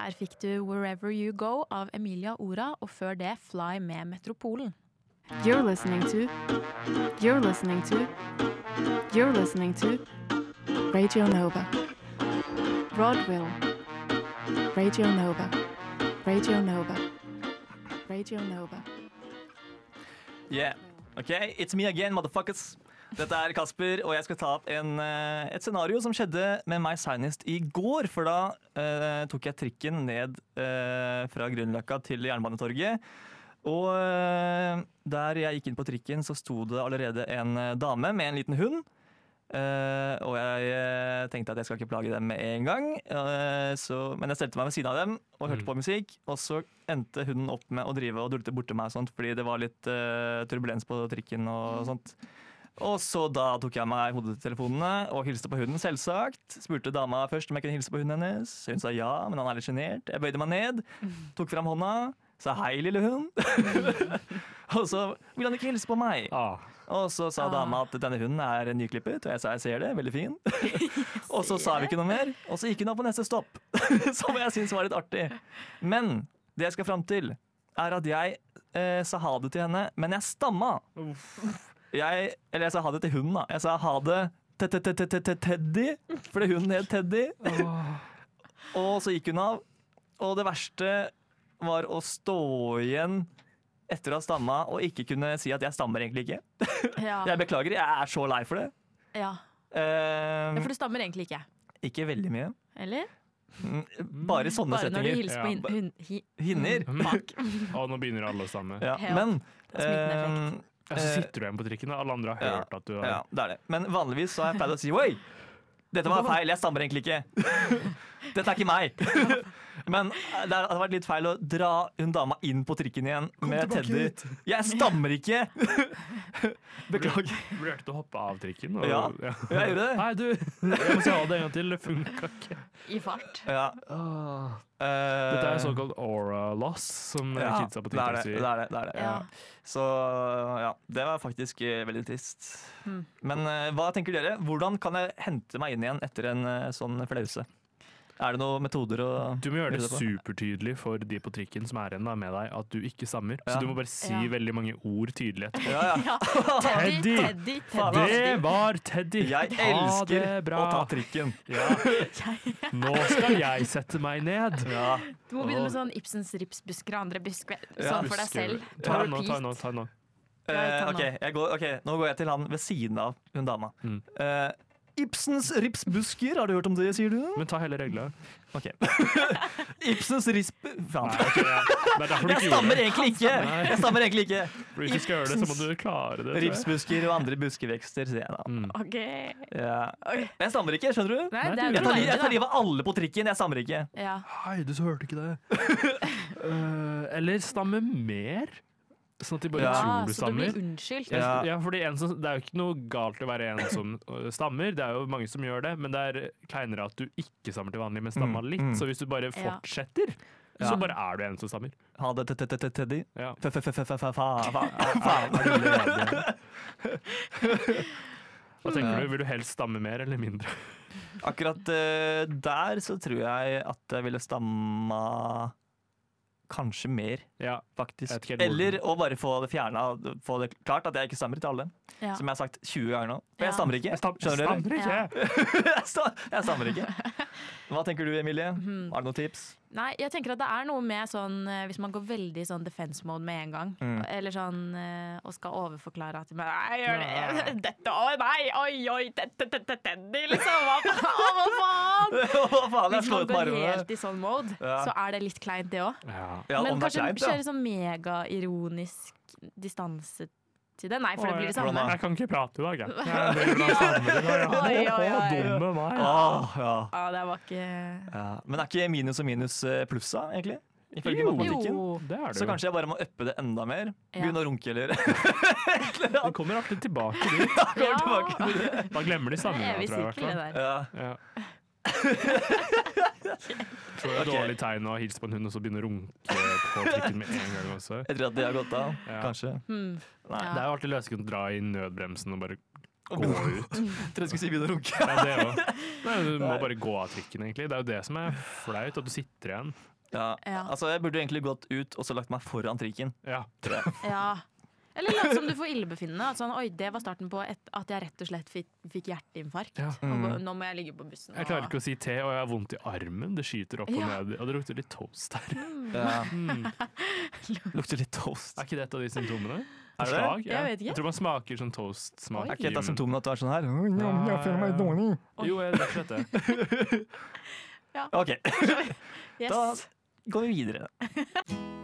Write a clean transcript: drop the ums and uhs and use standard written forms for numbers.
Her fikk du Wherever You Go av Emilia Ora, og før det Fly med Metropolen. You're listening to Radio Nova. Broadville. Radio Nova. Radio Nova. Radio Nova. Yeah. Ok, it's me again, motherfuckers. Dette er Kasper, og jeg skal ta opp et scenario som skjedde med meg senest i går. For da tok jeg trikken ned fra Grünerløkka til Jernbanetorget. Og der jeg gikk inn på trikken, så sto det allerede en dame med en liten hund. Og jeg tenkte at jeg skal ikke plage dem med en gang. Men jeg stelte meg ved siden av dem og hørte på musikk. Og så endte hunden opp med å drive og dulte bort til meg, og sånt, fordi det var litt turbulens på trikken og sånt. Og så da tok jeg meg hodetelefonene og hilste på hunden, selvsagt. Spurte dama først om jeg kunne hilse på hunden hennes. Hun sa ja, men han er litt genert. Jeg bøyde meg ned, tok fram hånda, sa hei, lille hund. Og så ville han ikke hilse på meg. Og så sa dama at denne hunden er nyklippet, og jeg sa jeg ser det, veldig fin. Og så sa vi ikke noe mer, og så gikk hun opp på neste stopp. Som jeg synes var litt artig. Men det jeg skal fram til, er at jeg sa ha det til henne, men jeg stamma. Jeg sa ha det til hunden, da. Jeg sa ha det Teddy, fordi hunden het Teddy. Og så gikk hun av. Og det verste var å stå igjen etter å ha stamma og ikke kunne si at jeg stammer egentlig ikke. Jeg beklager, jeg er så lei for det. Ja, for du stammer egentlig ikke. Ikke veldig mye. Eller? Bare i sånne settinger. Bare når du hilser på hinner. Og nå begynner alle å stamme. Ja, men så sitter du igjen på trikken, og alle andre har hørt at du har... Ja, det er det. Men vanligvis så har jeg pleid å si «Oi, dette var feil, jeg stammer egentlig ikke». Dette er ikke meg. Men det hadde vært litt feil å dra hun dama inn på trikken igjen med Teddy. Jeg stammer ikke! Beklager. Vurderte å hoppe av trikken? Ja, jeg gjorde det. Nei, du, jeg må si ha det en gang til, det funka ikke. I fart. Ja. Dette er såkalt aura loss, som kidsa på Twitter sier. Det er det. Ja. Så ja, det var faktisk veldig trist. Men hva tenker dere? Hvordan kan jeg hente meg inn igjen etter en sånn flause? Er det noen metoder å... Du må gjøre det supertydelig for de på trikken som er igjen med deg, at du ikke stammer. Så du må bare si veldig mange ord tydelig etterpå. Teddy! Det var Teddy! Jeg elsker å ta trikken. Nå skal jeg sette meg ned. Du må begynne med sånn Ibsens ripsbusker og andre busker. Sånn for deg selv. Ta nå. Nå går jeg til han ved siden av hun dama. Ibsens ripsbusker, har du hørt om det, sier du? Men ta hele regla. Ok. Ibsens Faen. Jeg stammer egentlig ikke. Hvis du skal gjøre det, så må du klare det. Ripsbusker og andre buskevekster, sier jeg da. Ok. Jeg stammer ikke, skjønner du? Nei, jeg tar livet av alle på trikken, jeg stammer ikke. Hei, du så hørte ikke det. Eller stamme mer. Sånn at de bare tror du stammer. Så du blir unnskyldt. Ja, fordi det er jo ikke noe galt å være en som stammer. Det er jo mange som gjør det, men det er kleinere at du ikke stammer til vanlig, men stammer litt. Så hvis du bare fortsetter, så bare er du en som stammer. Ha det Teddy. Hva tenker du? Vil du helst stamme mer eller mindre? Akkurat der så tror jeg at jeg ville stamma kanskje mer, faktisk. Eller å bare få det fjernet, få det klart at jeg ikke stammer til alle. Som jeg har sagt 20 ganger nå. For jeg stammer ikke. Skjønner dere? Jeg stammer ikke. Hva tenker du, Emilie? Har du noen tips? Nei, jeg tenker at det er noe med sånn, hvis man går veldig sånn defense mode med en gang, eller sånn, og skal overforklare at nei, gjør det, dette, nei, oi, Teddy, liksom, hva faen? Hvis man går helt i sånn mode, så er det litt kleint det også. Men kanskje kjøre sånn mega-ironisk distanse til det? Nei, for det blir det samme. Jeg kan ikke prate i dag, jeg. Dumme meg. Det var ikke... Men er ikke minus og minus plussa, egentlig? Ifølge matematikken. Det er det. Så kanskje jeg bare må uppe det enda mer? Begynne å runke, eller? Det kommer alltid tilbake dit. Da glemmer de stammen, tror jeg i hvert fall. Så det er dårlig tegn å hilse på en hund og så begynne å runke på trikken med en gang også. Jeg tror at det har gått av, kanskje. Det er jo alltid løsning å dra i nødbremsen og bare gå ut. Jeg tror jeg skulle si begynne å runke. Nei, du må bare gå av trikken, egentlig. Det er jo det som er flaut, at du sitter igjen. Ja. Altså, jeg burde jo egentlig gått ut og så lagt meg foran trikken. Ja. Ja. Eller lat som du får illebefinnende. Sånn, oi, det var starten på at jeg rett og slett fikk hjerteinfarkt. Ja. Og nå må jeg ligge på bussen. Jeg klarer ikke å si te, og jeg har vondt i armen. Det skyter opp og ned. Og det lukter litt toast der. Lukter litt toast. Er ikke det et av de symptomene? Er det? Slag? Jeg vet ikke. Jeg tror man smaker sånn toast-smak. Er ikke et av symptomene at du er sånn her? Jeg føler meg dårlig. Jo, jeg vet det. Ok, Yes. da går vi videre.